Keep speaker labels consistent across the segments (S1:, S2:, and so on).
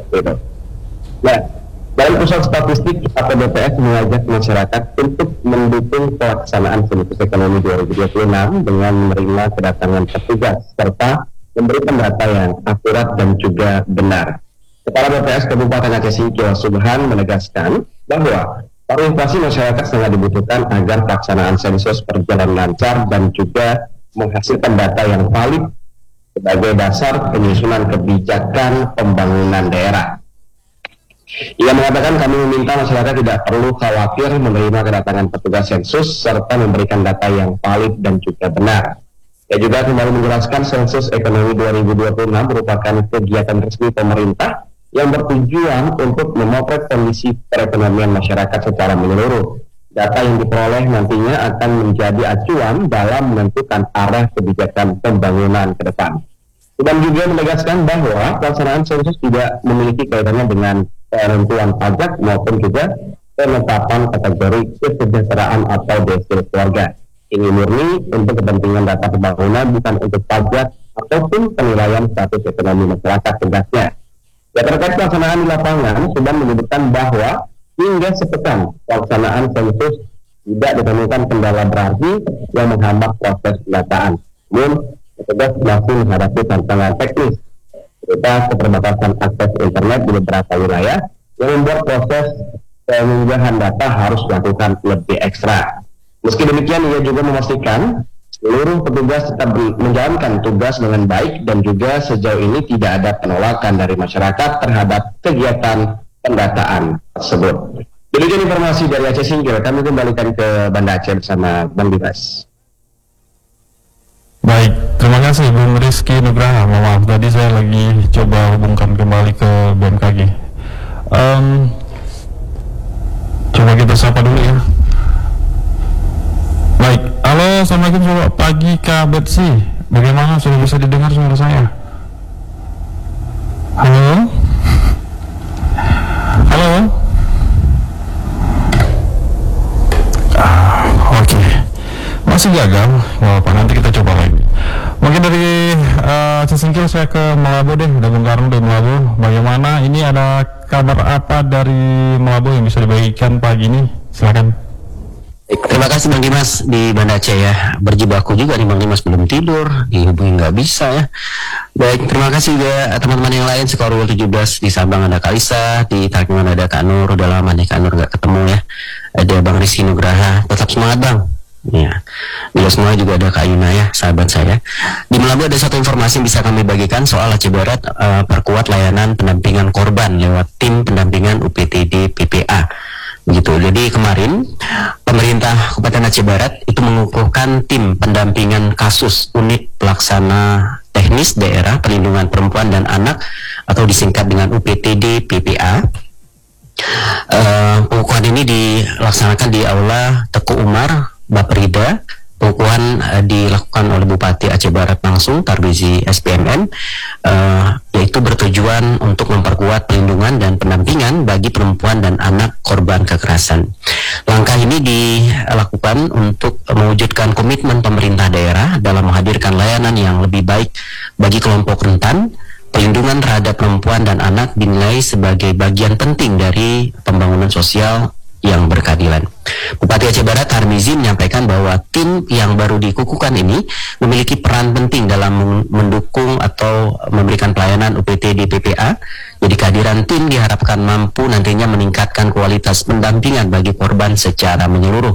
S1: Gitu. Nah, dalam pusat statistik atau BPS mengajak masyarakat untuk mendukung pelaksanaan sensus ekonomi 2026 dengan menerima kedatangan petugas serta memberikan data yang akurat dan juga benar. Kepala BPS Kabupaten Aceh Singkil Subhan menegaskan bahwa partisipasi masyarakat sangat dibutuhkan agar pelaksanaan sensus berjalan lancar dan juga menghasilkan data yang valid sebagai dasar penyusunan kebijakan pembangunan daerah. Ia mengatakan kami meminta masyarakat tidak perlu khawatir menerima kedatangan petugas sensus serta memberikan data yang valid dan juga benar. Ia juga kembali menjelaskan sensus ekonomi 2026 merupakan kegiatan resmi pemerintah yang bertujuan untuk memotret kondisi perekonomian masyarakat secara menyeluruh. Data yang diperoleh nantinya akan menjadi acuan dalam menentukan arah kebijakan pembangunan ke depan. Dan juga menegaskan bahwa pelaksanaan sensus tidak memiliki kaitannya dengan penentuan pajak maupun juga penetapan kategori kesejahteraan atau DSC keluarga. Ini murni untuk kepentingan data pembangunan, bukan untuk pajak ataupun penilaian status ekonomi masyarakat tugasnya. Ya, terkait pelaksanaan di lapangan, sudah menyebutkan bahwa hingga sepekan pelaksanaan sensus tidak ditemukan kendala berarti yang menghambat proses pendataan. Namun, petugas masih menghadapi tantangan teknis, berupa keterbatasan akses internet di beberapa wilayah yang membuat proses pengunggahan data harus dilakukan lebih ekstra. Meski demikian, ia juga memastikan seluruh petugas tetap menjalankan tugas dengan baik dan juga sejauh ini tidak ada penolakan dari masyarakat terhadap kegiatan pendataan tersebut. Demikian informasi dari Aceh Singkil. Kami kembalikan ke Banda Aceh bersama Bang Dimas.
S2: Baik, terima kasih Bung Rizky Nugraha. Maaf, tadi saya lagi coba hubungkan kembali ke BMKG. Coba kita sapa dulu ya. Baik, halo, assalamualaikum, selamat pagi Kak Betsy. Bagaimana, sudah bisa didengar suara saya? Halo? Halo? Oke. Masih gagal, nggak apa, nanti kita coba lagi. Mungkin dari Aceh Singkil saya ke Malabo deh, ada Bung Karno dari Malabo. Bagaimana, ini ada kabar apa dari Malabo yang bisa dibagikan pagi ini? Silakan.
S3: Terima kasih Bang Dimas di Banda Aceh ya. Berjibaku juga nih Bang Dimas, belum tidur, dihubungi nggak bisa ya. Baik, terima kasih juga teman-teman yang lain. Sekorwil 17 di Sabang ada Kalisa, di Takengon ada Kak Nur. Udah lama nih Kak Nur nggak ketemu ya. Ada Bang Rizky Nugraha, tetap semangat Bang. Ya, di semua juga ada Kak Yuna ya, sahabat saya. Di Melabu ada satu informasi yang bisa kami bagikan soal Aceh Barat perkuat layanan pendampingan korban lewat tim pendampingan UPTD PPA. Begitu. Jadi kemarin pemerintah Kabupaten Aceh Barat itu mengukuhkan tim pendampingan kasus unit pelaksana teknis daerah perlindungan perempuan dan anak atau disingkat dengan UPTD PPA. Pengukuhan ini dilaksanakan di Aula Teguh Umar Baperida. Pengukuhan dilakukan oleh Bupati Aceh Barat langsung Tarmizi SPMN, yaitu bertujuan untuk memperkuat perlindungan dan pendampingan bagi perempuan dan anak korban kekerasan. Langkah ini dilakukan untuk mewujudkan komitmen pemerintah daerah dalam menghadirkan layanan yang lebih baik bagi kelompok rentan. Perlindungan terhadap perempuan dan anak dinilai sebagai bagian penting dari pembangunan sosial yang berkeadilan. Bupati Aceh Barat Tarmizi menyampaikan bahwa tim yang baru dikukuhkan ini memiliki peran penting dalam mendukung atau memberikan pelayanan UPTD PPA. Jadi kehadiran tim diharapkan mampu nantinya meningkatkan kualitas pendampingan bagi korban secara menyeluruh.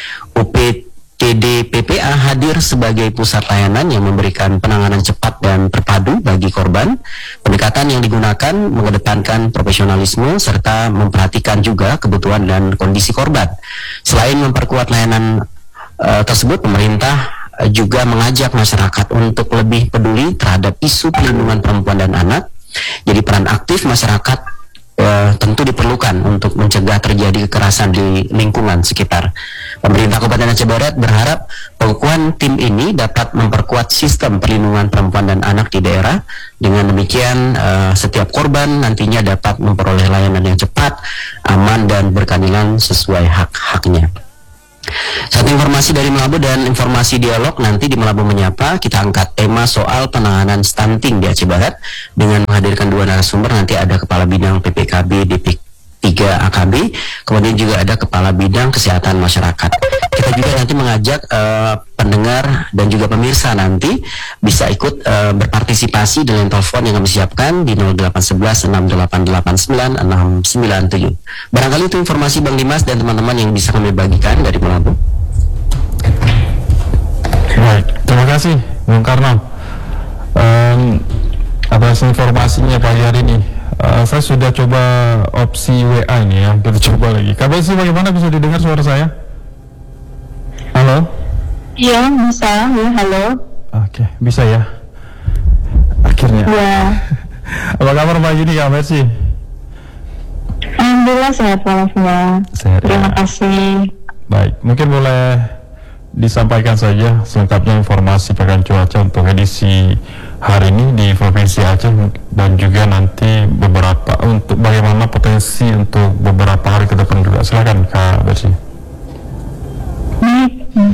S3: UPTD PPA hadir sebagai pusat layanan yang memberikan penanganan cepat dan terpadu bagi korban. Pendekatan yang digunakan mengedepankan profesionalisme serta memperhatikan juga kebutuhan dan kondisi korban. Selain memperkuat layanan tersebut, pemerintah juga mengajak masyarakat untuk lebih peduli terhadap isu perlindungan perempuan dan anak. Jadi peran aktif masyarakat tentu diperlukan untuk mencegah terjadi kekerasan di lingkungan sekitar. Pemerintah Kabupaten Aceh Barat berharap pengukuhan tim ini dapat memperkuat sistem perlindungan perempuan dan anak di daerah. Dengan demikian setiap korban nantinya dapat memperoleh layanan yang cepat, aman dan berkeadilan sesuai hak-haknya. Satu informasi dari Melabu dan informasi dialog nanti di Melabu Menyapa kita angkat tema soal penanganan stunting di Aceh Barat dengan menghadirkan dua narasumber. Nanti ada Kepala Bidang PPKB DP 3 AKB, kemudian juga ada Kepala Bidang Kesehatan Masyarakat. Kita juga nanti mengajak pendengar dan juga pemirsa nanti bisa ikut berpartisipasi dengan telepon yang kami siapkan di 0811 6889 697. Barangkali itu informasi Bang Dimas dan teman-teman yang bisa kami bagikan dari Melabu.
S2: Baik, terima kasih Bung Karno atas informasinya pagi hari ini. Saya sudah coba opsi WA ini ya, kita coba lagi. Kabar sih bagaimana, bisa didengar suara saya? Halo?
S4: Iya, bisa. Ya, halo.
S2: Oke, bisa ya. Akhirnya.
S4: Ya.
S2: Apa kabar pagi ini Kak Mercy?
S4: Alhamdulillah sehat walafiat.
S2: Sehat.
S4: Terima kasih.
S2: Baik, mungkin boleh disampaikan saja selengkapnya informasi pekan cuaca untuk edisi hari ini di Provinsi Aceh dan juga nanti beberapa untuk bagaimana potensi untuk beberapa hari ke depan juga. Silakan Kak Mercy.
S4: Baik.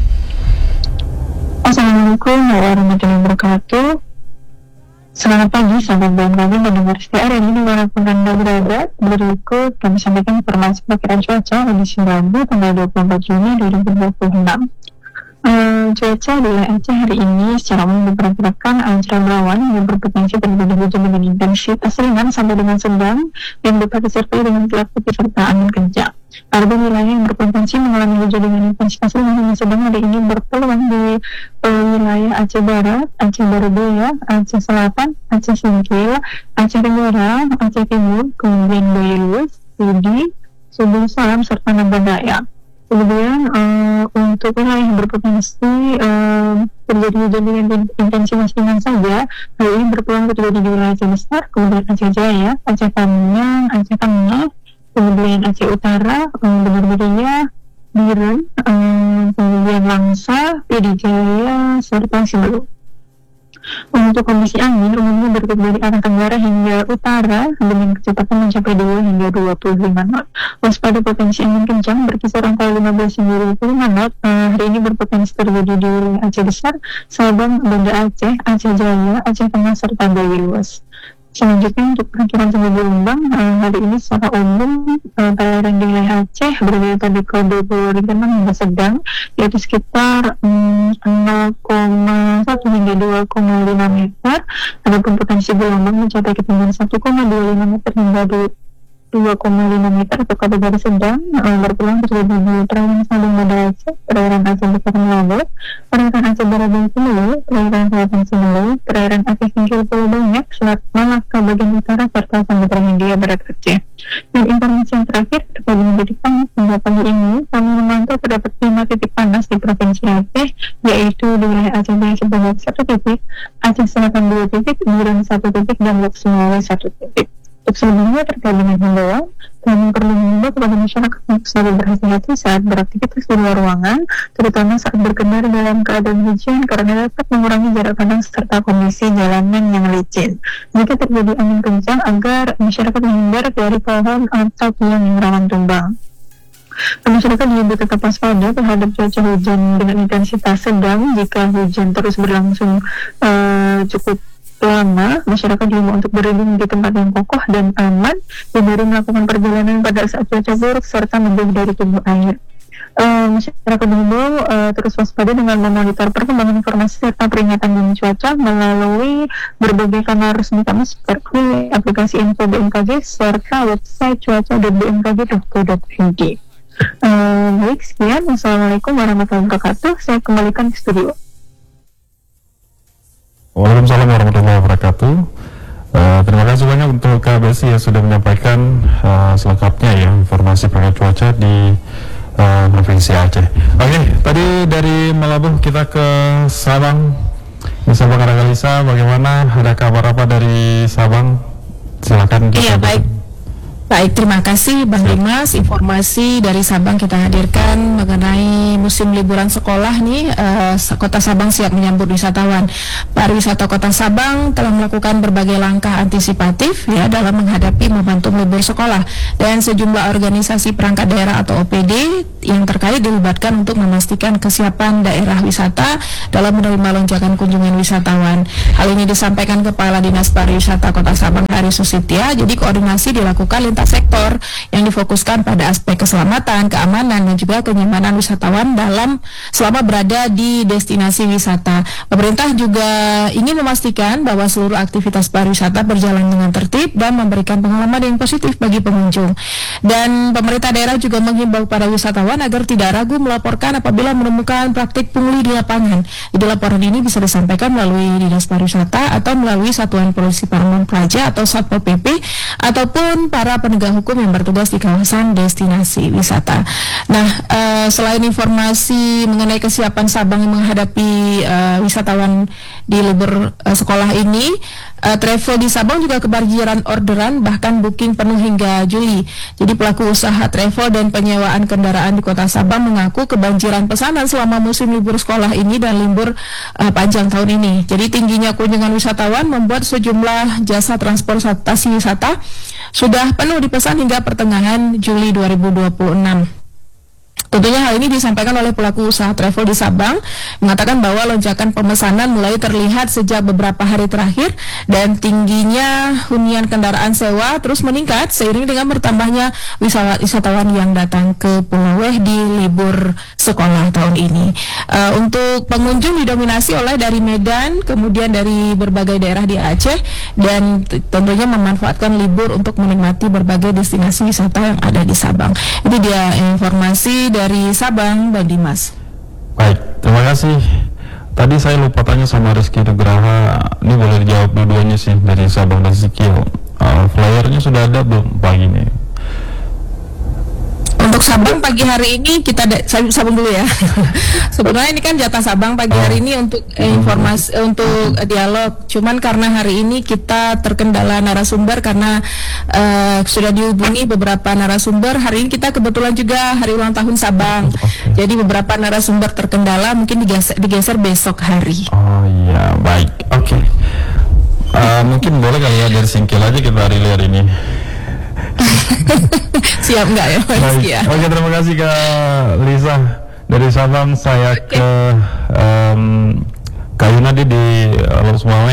S4: Assalamualaikum warahmatullahi wabarakatuh. Selamat pagi sahabat BMKG mendengar STR ini dimanapun Anda berada. Berikut kami sampaikan informasi perkiraan cuaca edisi Rabu tanggal 24 Juni 2026. Cuaca di wilayah Aceh hari ini secara umum diperkirakan cerah berawan yang berpotensi terjadi hujan dengan intensitas ringan sampai dengan sedang yang dapat disertai dengan gelap putih serta angin kencang. Ada wilayah yang berpotensi mengalami hujan dengan intensitas ringan hingga sedang hari ini berpeluang di wilayah Aceh Barat, Aceh Barat, Aceh Selatan, Aceh Singkil, Aceh Tenggara, Aceh Timur, kemudian Bayelus, Pidi, Subul Salam serta Naga Dayak. Kemudian untuk wilayah yang berpotensi terjadi hujan dengan intensitas ringan saja, hal ini berpeluang terjadi di wilayah Aceh Besar, kemudian Aceh Jaya, Aceh Tamiang, Aceh Tengah, kemudian Aceh Utara, Benar-Benar, Biren, kemudian Langsa, Pidi Jaya, serta Sibolga. Untuk kondisi angin umumnya bertiup dari arah tenggara hingga utara dengan kecepatan mencapai 2 hingga 25 knot. Waspada potensi angin kencang berkisar antara 15 hingga 25 knot. Hari ini berpotensi terjadi di wilayah Aceh Besar, Sabang, Banda Aceh, Aceh Jaya, Aceh Tengah serta Bayelus. Selanjutnya untuk perkiraan suhu gelombang hari ini secara umum perairan di wilayah Aceh berada pada kode 26 hingga sedang, yaitu sekitar 0,1 hingga 2,5 meter. Adapun potensi gelombang mencapai ketinggian 1,25 meter hingga 2,5 meter untuk kategori sedang. Berpeluang terjadi di perairan Sabang Banda Aceh, perairan Aceh Besar Melabu, perairan Aceh Barat dan Sumelu, perairan Selatan Sumelu, perairan Aceh Singkil Pulau Banyak, Selat Malaka bagian utara serta Samudra Hindia Barat Aceh. Dan informasi yang terakhir terkait dengan titik panas hingga pagi ini, kami memantau terdapat 5 titik panas di Provinsi Aceh, yaitu di wilayah Aceh Jaya sebanyak 1 titik, Aceh Selatan 2 titik, Biren 1 titik, dan Lok Sumawe 1 titik. Untuk sebelumnya terkait dengan himbauan, kami perlu mengimbau kepada masyarakat untuk selalu berhati-hati saat beraktivitas di luar ruangan, terutama saat berkendara dalam keadaan hujan karena dapat mengurangi jarak pandang serta kondisi jalanan yang licin. Jika terjadi angin kencang, agar masyarakat menghindar dari pohon atau tiang yang rawan tumbang. Masyarakat diimbau tetap waspada terhadap cuaca hujan dengan intensitas sedang. Jika hujan terus berlangsung cukup lama, masyarakat diimbau untuk berlindung di tempat yang kokoh dan aman, hindari melakukan perjalanan pada saat cuaca buruk serta menjauh dari tubuh air. Masyarakat diimbau terus waspada dengan memonitor perkembangan informasi serta peringatan dini cuaca melalui berbagai kanal resmi kami seperti aplikasi info BMKG serta website cuaca.bmkg.co.id. Baik, sekian. Wassalamualaikum warahmatullahi wabarakatuh. Saya kembalikan ke studio.
S2: Waalaikumsalam warahmatullahi wabarakatuh. Terima kasih banyak untuk Kak Besi yang sudah menyampaikan selengkapnya ya informasi perkiraan cuaca di Provinsi Aceh. Oke, tadi dari Melabuh kita ke Sabang. Di Sabang ada Kalisa, bagaimana? Ada kabar apa dari Sabang? Silakan.
S5: Iya, baik. Baik, terima kasih Bang Dimas. Informasi dari Sabang kita hadirkan mengenai musim liburan sekolah nih. Kota Sabang siap menyambut wisatawan. Pariwisata Kota Sabang telah melakukan berbagai langkah antisipatif ya dalam menghadapi momentum libur sekolah, dan sejumlah organisasi perangkat daerah atau OPD yang terkait dilibatkan untuk memastikan kesiapan daerah wisata dalam menerima lonjakan kunjungan wisatawan. Hal ini disampaikan Kepala Dinas Pariwisata Kota Sabang Hari Susitya. Jadi koordinasi dilakukan lintas sektor yang difokuskan pada aspek keselamatan, keamanan, dan juga kenyamanan wisatawan selama berada di destinasi wisata. Pemerintah juga ingin memastikan bahwa seluruh aktivitas pariwisata berjalan dengan tertib dan memberikan pengalaman yang positif bagi pengunjung. Dan pemerintah daerah juga menghimbau para wisatawan agar tidak ragu melaporkan apabila menemukan praktik pungli di lapangan. Jadi laporan ini bisa disampaikan melalui Dinas Pariwisata atau melalui Satuan Polisi Pamong Praja atau Satpol PP ataupun para penegak hukum yang bertugas di kawasan destinasi wisata. Nah, selain informasi mengenai kesiapan Sabang menghadapi wisatawan di libur sekolah ini, travel di Sabang juga kebanjiran orderan, bahkan booking penuh hingga Juli. Jadi pelaku usaha travel dan penyewaan kendaraan di Kota Sabang mengaku kebanjiran pesanan selama musim libur sekolah ini dan libur panjang tahun ini. Jadi tingginya kunjungan wisatawan membuat sejumlah jasa transportasi wisata sudah penuh dipesan hingga pertengahan Juli 2026. Tentunya hal ini disampaikan oleh pelaku usaha travel di Sabang, mengatakan bahwa lonjakan pemesanan mulai terlihat sejak beberapa hari terakhir dan tingginya hunian kendaraan sewa terus meningkat seiring dengan bertambahnya wisatawan yang datang ke Pulau Weh di libur sekolah tahun ini. Untuk pengunjung didominasi oleh dari Medan, kemudian dari berbagai daerah di Aceh, dan tentunya memanfaatkan libur untuk menikmati berbagai destinasi wisata yang ada di Sabang. Ini dia informasi dari Sabang, Bang Dimas.
S2: Baik, terima kasih. Tadi saya lupa tanya sama Rizky Nugraha, ini boleh dijawab dua-duanya sih dari Sabang dan Sikil. Flyernya sudah ada belum pagi ini?
S5: Untuk Sabang pagi hari ini Sabang dulu ya. Sebenarnya ini kan jatah Sabang pagi hari ini untuk informasi untuk dialog. Cuman karena hari ini kita terkendala narasumber karena sudah dihubungi beberapa narasumber. Hari ini kita kebetulan juga hari ulang tahun Sabang. Jadi beberapa narasumber terkendala, mungkin digeser besok hari.
S2: Oh iya, baik. Oke. Mungkin boleh kali ya dari Singkil aja kita relay ini.
S5: Siap nggak ya, Mas? Ya.
S2: Oke, terima kasih Kak Lisa dari Sabang. Saya ke Kak Yunadi di Losmawe.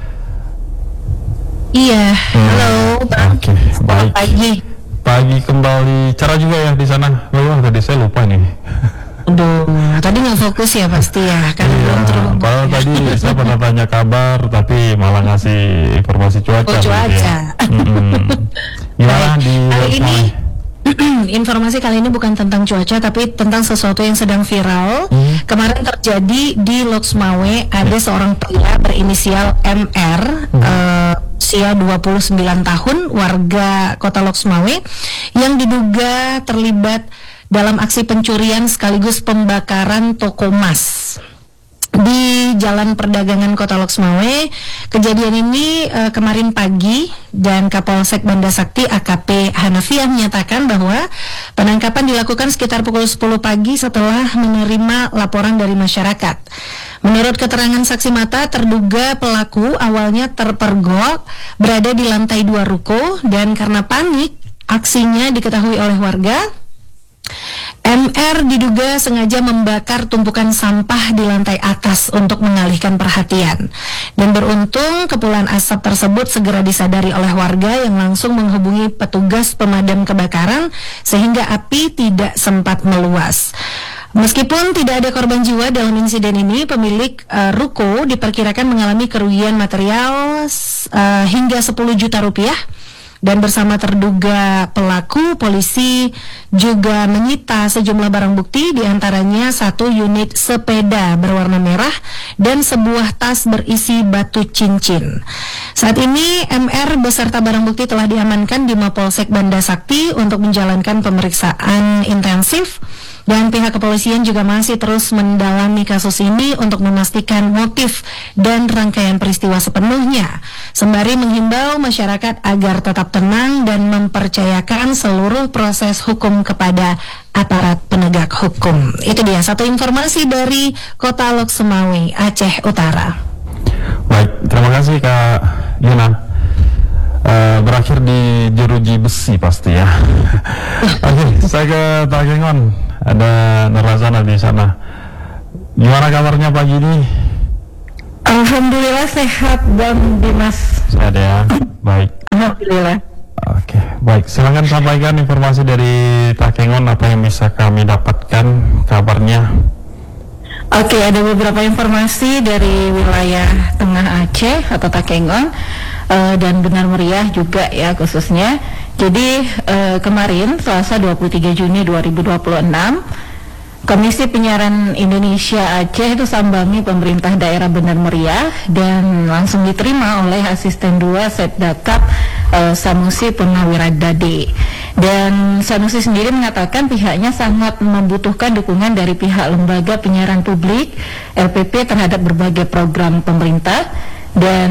S6: Iya, halo Bang.
S2: Oke, baik. Pagi kembali cerah juga ya di sana. Tadi saya lupa nih.
S6: Aduh, tadi nggak fokus ya pasti ya, karena belum terlalu.
S2: Kalau tadi saya pernah tanya kabar, tapi malah ngasih informasi cuaca.
S6: Cuaca.
S2: Gimana di
S6: hari ini? Informasi kali ini bukan tentang cuaca, tapi tentang sesuatu yang sedang viral. Kemarin terjadi di Loksmawe, ada seorang pria berinisial MR, usia 29 tahun, warga kota Loksmawe, yang diduga terlibat dalam aksi pencurian sekaligus pembakaran toko emas di Jalan Perdagangan Kota Loksmawe. Kejadian ini kemarin pagi, dan Kapolsek Banda Sakti AKP Hanafiah menyatakan bahwa penangkapan dilakukan sekitar pukul 10 pagi setelah menerima laporan dari masyarakat. Menurut keterangan saksi mata, terduga pelaku awalnya terpergok berada di lantai 2 ruko, dan karena panik aksinya diketahui oleh warga. MR diduga sengaja membakar tumpukan sampah di lantai atas untuk mengalihkan perhatian. Dan beruntung kepulan asap tersebut segera disadari oleh warga yang langsung menghubungi petugas pemadam kebakaran sehingga api tidak sempat meluas. Meskipun tidak ada korban jiwa dalam insiden ini, pemilik ruko diperkirakan mengalami kerugian material hingga 10 juta rupiah. Dan bersama terduga pelaku, polisi juga menyita sejumlah barang bukti, diantaranya 1 unit sepeda berwarna merah dan sebuah tas berisi batu cincin. Saat ini MR beserta barang bukti telah diamankan di Mapolsek Banda Sakti untuk menjalankan pemeriksaan intensif Dan pihak kepolisian juga masih terus mendalami kasus ini untuk memastikan motif dan rangkaian peristiwa sepenuhnya, sembari menghimbau masyarakat agar tetap tenang dan mempercayakan seluruh proses hukum kepada aparat penegak hukum. Itu dia satu informasi dari Kota Lok Sumawe, Aceh Utara.
S2: Baik, terima kasih Kak Yuna. Berakhir di jeruji besi pasti ya. Oke, saya ke Takengon. Ada Nurhazana di sana. Gimana kabarnya pagi ini?
S4: Alhamdulillah sehat Bang Dimas.
S2: Sehat ya, baik.
S4: Alhamdulillah.
S2: Oke, baik. Silakan sampaikan informasi dari Takengon, apa yang bisa kami dapatkan kabarnya.
S4: Oke, ada beberapa informasi dari wilayah Tengah Aceh atau Takengon dan Benar Meriah juga ya khususnya. Jadi kemarin Selasa 23 Juni 2026 Komisi Penyiaran Indonesia Aceh itu sambangi pemerintah daerah Benar Meriah dan langsung diterima oleh Asisten 2 Setdakap Sanusi Purnawiradade. Dan Sanusi sendiri mengatakan pihaknya sangat membutuhkan dukungan dari pihak lembaga penyiaran publik LPP terhadap berbagai program pemerintah. Dan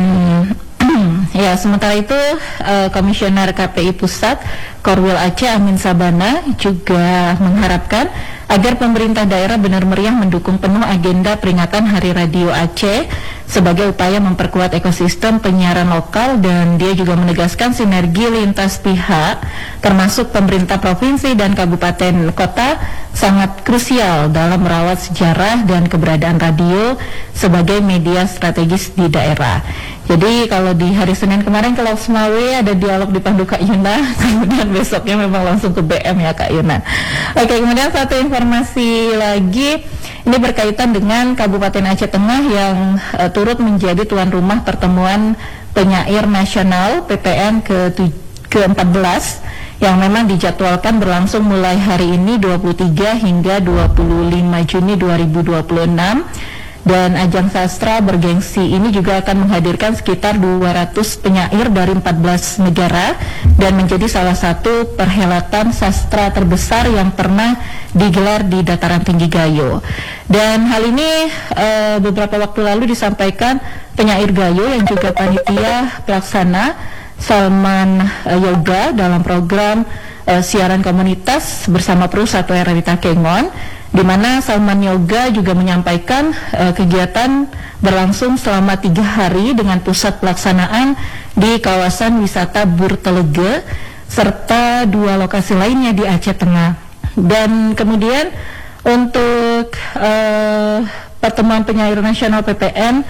S4: ya sementara itu Komisioner KPI Pusat Korwil Aceh Amin Sabana juga mengharapkan agar pemerintah daerah Benar Meriah mendukung penuh agenda peringatan Hari Radio Aceh sebagai upaya memperkuat ekosistem penyiaran lokal. Dan dia juga menegaskan sinergi lintas pihak termasuk pemerintah provinsi dan kabupaten kota sangat krusial dalam merawat sejarah dan keberadaan radio sebagai media strategis di daerah. Jadi kalau di hari Senin kemarin ke Lok Sumawe ada dialog dipandu Kak Yuna, kemudian besoknya memang langsung ke BM ya Kak Yuna. Oke, kemudian satu informasi lagi, ini berkaitan dengan Kabupaten Aceh Tengah yang turut menjadi tuan rumah pertemuan penyair nasional PPN ke-14 yang memang dijadwalkan berlangsung mulai hari ini 23 hingga 25 Juni 2026. Dan ajang sastra bergengsi ini juga akan menghadirkan sekitar 200 penyair dari 14 negara dan menjadi salah satu perhelatan sastra terbesar yang pernah digelar di dataran tinggi Gayo. Dan hal ini beberapa waktu lalu disampaikan penyair Gayo yang juga panitia pelaksana Salman Yoga dalam program siaran komunitas bersama Pro 1 RRI Takengon, di mana Salman Yoga juga menyampaikan kegiatan berlangsung selama 3 hari dengan pusat pelaksanaan di kawasan wisata Burtelege serta 2 lokasi lainnya di Aceh Tengah. Dan kemudian untuk pertemuan penyair nasional PPN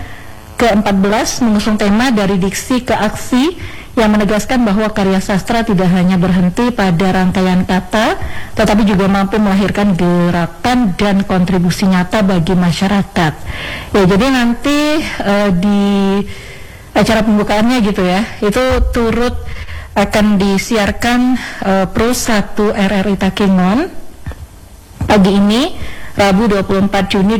S4: ke-14 mengusung tema dari diksi ke aksi yang menegaskan bahwa karya sastra tidak hanya berhenti pada rangkaian kata, tetapi juga mampu melahirkan gerakan dan kontribusi nyata bagi masyarakat. Ya, jadi nanti di acara pembukaannya gitu ya, itu turut akan disiarkan Pro 1 RRI Takengon pagi ini, Rabu 24 Juni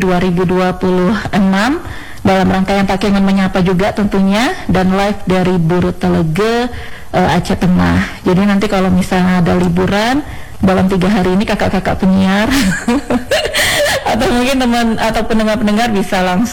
S4: 2026. Dalam rangkaian Takengon Menyapa juga tentunya, dan live dari Burtelege Aceh Tengah. Jadi nanti kalau misalnya ada liburan dalam 3 hari ini kakak-kakak penyiar atau mungkin teman atau pendengar-pendengar bisa langsung